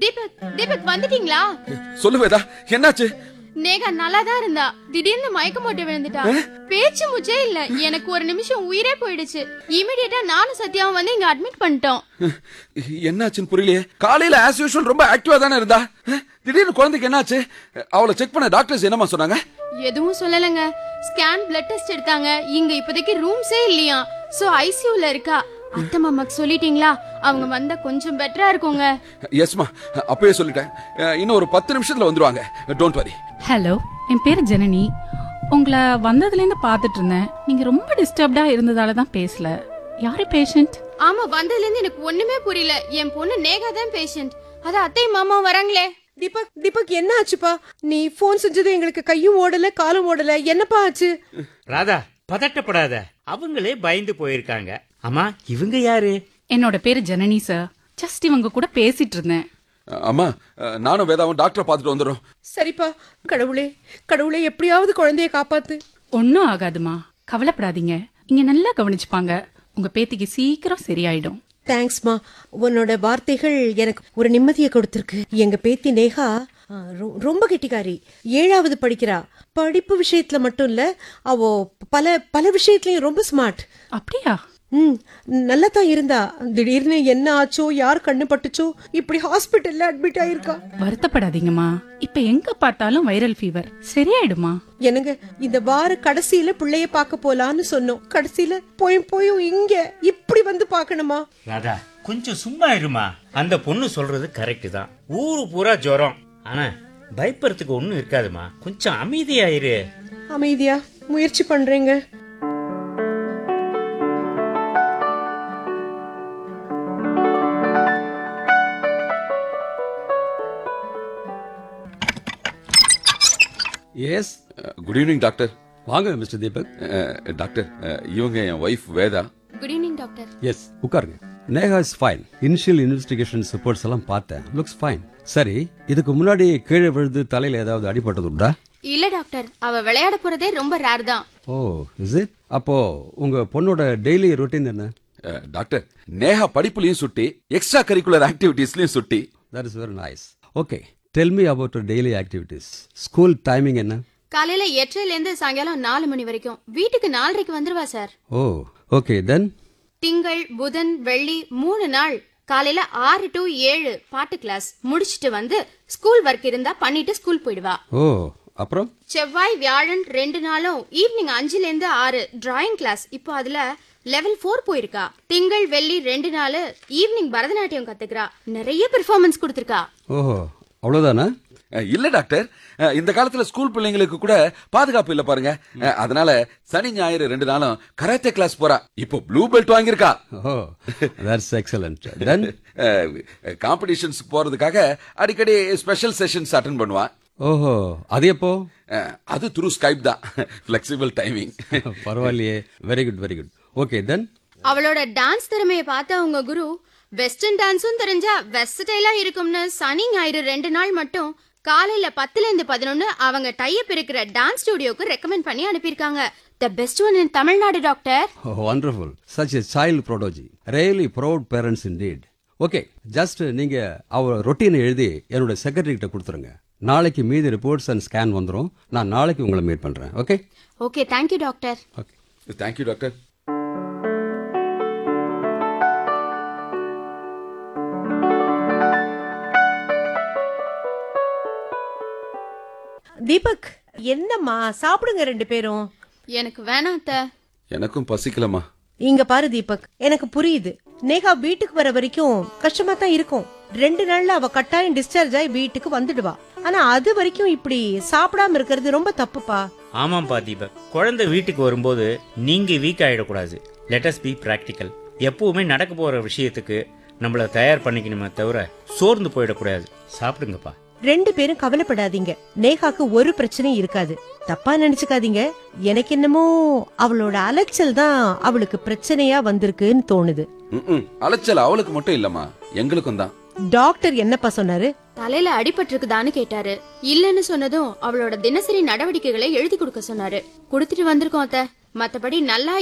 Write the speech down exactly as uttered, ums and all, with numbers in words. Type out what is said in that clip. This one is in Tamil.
தீபக் தீபக் வந்துட்டீங்களா? சொல்லு வேதா, என்னாச்சு? நேகா நல்லாதான் இருந்தா, திடீர்னு மயக்க போட்டு விழுந்துட்டா. பேச்சு மூச்சே இல்ல. எனக்கு ஒரு நிமிஷம் உயிரே போயிடுச்சு. இமிடியேட்டா நானும் சத்யாவும் வந்து இங்க அட்மிட் பண்ணிட்டோம். என்னாச்சுன்னு புரியலையே. காலையில ஆஸ் யூஷுவல் ரொம்ப ஆக்டிவா தானே இருந்தா. திடீர்னு குழந்தைக்கு என்னாச்சு? அவளை செக் பண்ண டாக்டர்ஸ் என்னமா சொன்னாங்க? எதுவும் சொல்லலங்க. ஸ்கேன் பிளட் டெஸ்ட் எடுத்தாங்க. இங்க இப்போதைக்கு ரூம்ஸே இல்லையா. சோ ஐசியூல இருக்கா. அத்தை மாமாக்கு சொல்லிட்டீங்களா? அவங்க வந்தா கொஞ்சம் பெட்டரா இருக்குங்க. எஸ்மா, அப்பவே சொல்லிட்டேன். இன்னும் ஒரு பத்து நிமிஷத்துல வந்துருவாங்க. Don't worry. ஹலோ, என் பேரு ஜனனி. உங்களை வந்ததுல இருந்து பாத்துட்டு இருந்தேன். நீங்க ரொம்ப டிஸ்டர்ப்டா இருந்ததால தான் பேசல. யாரு பேஷண்ட்? ஆமா, வந்ததுல இருந்து எனக்கு ஒண்ணுமே புரியல. என் பொண்ணு நேகா தான் பேஷண்ட். அத அத்தை மாமா வராங்களே. தீபக் தீபக் என்ன ஆச்சுப்பா? நீ போன் செஞ்சது எங்களுக்கு கையும் ஓடல காலும் ஓடல. என்னப்பா ஆச்சு? ராதா, பதட்டப்படாத. அவங்களே பயந்து போயிருக்காங்க. அம்மா, இவங்க யாரு? என்னோட பேரு ஜனனி சார். ஜஸ்ட் இவங்க கூட பேசிட்டு இருந்தேன். அம்மா, நானும் வேதாவும் டாக்டரை பார்த்துட்டு வந்துடும். சரிப்பா. கடவுளே கடவுளே, எப்படியாவது குழந்தைய காப்பாத்து. ஒன்னும் ஆகாதுமா, கவலைப்படாதீங்க. இங்க நல்லா கவனிச்சுப்பாங்க. உங்க பேத்திக்கு சீக்கிரம் சரியாயிடும். தேங்க்ஸ்மா. உன்னோட வார்த்தைகள் எனக்கு ஒரு நிம்மதியை கொடுத்திருக்கு. எங்க பேத்தி நேகா ரொம்ப கெட்டிக்காரி. ஏழாவது படிக்கிறா. படிப்பு விஷயத்துல மட்டும் இல்ல, அவ பல பல விஷயத்துலயும் ரொம்ப ஸ்மார்ட். அப்படியா? ம், நல்லா தான் இருந்தா. திடீர்னு என்ன ஆச்சோ, யார் கண்ணு பட்டுச்சோ, இப்படி ஹாஸ்பிட்டல்ல அட்மிட் ஆயிருக்கா. வருத்தப்படாதீங்கம்மா. இப்ப எங்க பார்த்தாலும் வைரல் ஃபீவர். சரியாயிடுமா? எனக்கு இந்த வார கடைசியில பிள்ளைய பார்க்க போலான்னு சொன்னோம். கடைசியில போயும் போயும் இங்க இப்படி வந்து பார்க்கணுமா? ராதா, கொஞ்சம் சும்மா இருமா. அந்த பொண்ணு சொல்றது கரெக்ட் தான். ஊரு பூரா ஜுரம். ஆனா பயப்படுறதுக்கு ஒண்ணும் இருக்காதுமா. கொஞ்சம் அமைதியாயிரு. அமைதியா முயற்சி பண்றேங்க. S, good evening doctor. வாங்க மிஸ்டர் தீபக். டாக்டர், இவங்க என் wife Veda. Good evening doctor. S, உட்காருங்க. Neha is fine. Initial investigation reports எல்லாம் பார்த்தேன். Looks fine. சரி, இதுக்கு முன்னாடி கீழே விழுந்து தலையில ஏதாவது அடிபட்டது உண்டா? இல்ல டாக்டர், அவ விளையாட போறதே ரொம்ப ரேர் தான். ஓ, இஸ் இட்? அப்போ உங்க பொண்ணோட டெய்லி ரொட்டீன் என்ன? டாக்டர், நேஹா படிப்புலயும் சுட்டி, எக்ஸ்ட்ரா கரிக்குலர் ஆக்டிவிட்டீஸ்லயும் சுட்டி. That is very nice. Okay, tell me about daily activities. School timing என்ன? காலையில எட்டரைல இருந்து சாயங்காலம் நாலு மணி வரைக்கும். வீட்டுக்கு நாலரைக்கு வந்துருவா சார். ஓ, ஓகே. தென் திங்கள் புதன் வெள்ளி மூணு நாள் காலையில ஆறு டு ஏழு பாட்டு கிளாஸ் முடிச்சிட்டு வந்து ஸ்கூல் ஒர்க் இருந்தா பண்ணிட்டு ஸ்கூல் போயிடுவா. ஓ, அப்புறம் செவ்வாய் வியாழன் ரெண்டு நாளும் ஈவினிங் அஞ்சுல இருந்து ஆறு டிராயிங் கிளாஸ். இப்போ அதுல லெவல் போர் போயிருக்கா. திங்கள் வெள்ளி ரெண்டு நாள் ஈவினிங் பரதநாட்டியம் கத்துக்கிறா. நிறைய பெர்ஃபார்மன்ஸ் கொடுத்திருக்கா. ஓஹோ, அவ்வளவுதானா? இல்ல டாக்டர், இந்த காலத்துல ஸ்கூல் பிள்ளைங்களுக்கு கூட பாதுகாப்பு இல்ல பாருங்க. அதனால சனி ஞாயிறு ரெண்டு நாளும் கராத்தே கிளாஸ் போறா. இப்போ blue belt வாங்கியிருக்கா. O, that's excellent. Then competitions போறதுக்காக அடிக்கடி ஸ்பெஷல் செஷன்ஸ் அட்டெண்ட் பண்ணுவா. ஓஹோ, அது எப்போ? அது த்ரூ ஸ்கைப் தான். Flexible timing. பரவாயில்லையே. Very good, very good. Okay, தென் அவளோட டான்ஸ் திறமைய பார்த்த உங்க குரு வெஸ்டர்ன் டான்ஸும் தெரிஞ்சா வெஸ்டர்டைலா இருக்கும்னு சனி ஞாயிறு ரெண்டு நாள் மட்டும் காலையில பத்துல இருந்து பதினொன்னு அவங்க டைப் இருக்கிற டான்ஸ் ஸ்டுடியோக்கு ரெக்கமெண்ட் பண்ணி அனுப்பியிருக்காங்க. The best one in Tamil Nadu doctor. Wonderful. Such a child ப்ரோடோஜி. Really proud parents indeed. Okay, just நீங்க அவ ரொட்டீனை எழுதி என்னோட செக்ரட்டரி கிட்ட கொடுத்துருங்க. நாளைக்கு மீதி ரிப்போர்ட்ஸ் அண்ட் ஸ்கேன் வந்துடும். நான் நாளைக்கு உங்களை மீட் பண்றேன். Okay okay, thank you doctor. Okay, thank you doctor. Deepak, என்னம்மா சாப்பிடுங்க ரெண்டு பேரும். எனக்கு வேணாம் அத்தை. எனக்கும் பசிக்கலமா. இங்க பாரு தீபக், எனக்கு புரியுது. நேகா வீட்டுக்கு வர வரைக்கும் கஷ்டமா தான் இருக்கும். ரெண்டு நாள்ல அவ கட்டாயம் டிஸ்சார்ஜ் ஆகி வீட்டுக்கு வந்துடுவா. ஆனா அது வரைக்கும் இப்படி சாப்பிடாம இருக்கிறது ரொம்ப தப்புப்பா. ஆமாம்பா தீபக், குழந்தை வீட்டுக்கு வரும்போது நீங்க வீக் ஆயிடக்கூடாது. Let us B practical. எப்பவுமே நடக்க போற விஷயத்துக்கு நம்மள தயார் பண்ணிக்கணுமே தவிர சோர்ந்து போயிடக்கூடாது. சாப்பிடுங்கப்பா. ரெண்டு பேரும் கவலைப்படாதீங்க. நேகாக்கு ஒரு பிரச்சனையும் இருக்காது. தப்பா நினைச்சுக்காதீங்க. எனக்கு என்னமோ அவளோட அலைச்சல் தான் அவளுக்கு பிரச்சனையா வந்திருக்குன்னு தோணுது. அலைச்சல் அவளுக்கு மட்டும் இல்லம்மா, எங்களுக்கும் தான். டாக்டர் என்னப்பா சொன்னாரு? தலையில அடிபட்டிருக்குதான்னு கேட்டாரு. இல்லன்னு சொன்னதும் அவளோட தினசரி நடவடிக்கைகளை எழுதி கொடுக்க சொன்னாரு. கொடுத்துட்டு வந்திருக்கோம் அத்தை. மத்தபடி நல்லா